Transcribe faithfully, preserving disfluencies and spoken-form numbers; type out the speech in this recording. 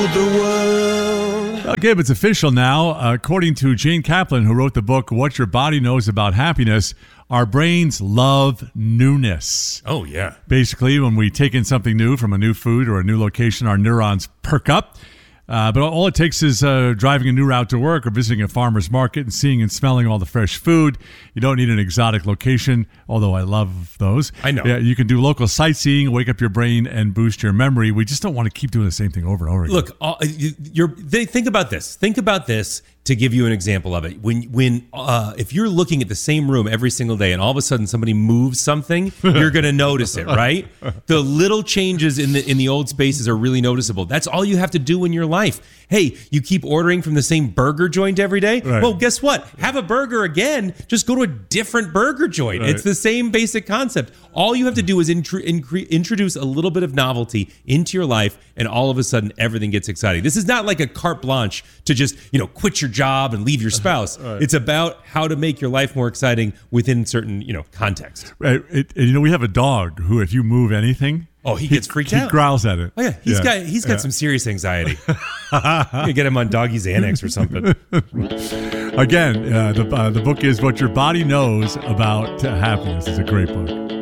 The world. Well, Gabe, it's official now. Uh, according to Jane Kaplan, who wrote the book, What Your Body Knows About Happiness, our brains love newness. Oh, yeah. Basically, when we take in something new from a new food or a new location, our neurons perk up. Uh, but all it takes is uh, driving a new route to work or visiting a farmer's market and seeing and smelling all the fresh food. You don't need an exotic location, although I love those. I know. Yeah, you can do local sightseeing, wake up your brain, and boost your memory. We just don't want to keep doing the same thing over and over again. Look, uh, you, you're, they, think about this. Think about this to give you an example of it. When, when, uh, if you're looking at the same room every single day and all of a sudden somebody moves something, you're going to notice it, right? The little changes in the in the old spaces are really noticeable. That's all you have to do in your life. Hey, you keep ordering from the same burger joint every day? Right. Well, guess what? Have a burger again. Just go to a different burger joint. Right. It's the same basic concept. All you have to do is intru- incre- introduce a little bit of novelty into your life, and all of a sudden, everything gets exciting. This is not like a carte blanche to just, you know, quit your job and leave your spouse. Right. It's about how to make your life more exciting within certain, you know, context. It, it, you know, we have a dog who, if you move anything, Oh, he gets freaked he, out. He growls at it. Oh yeah, he's yeah. got he's got yeah. some serious anxiety. You can get him on doggy Xanax or something. Again, uh, the uh, the book is What Your Body Knows About Happiness. It's a great book.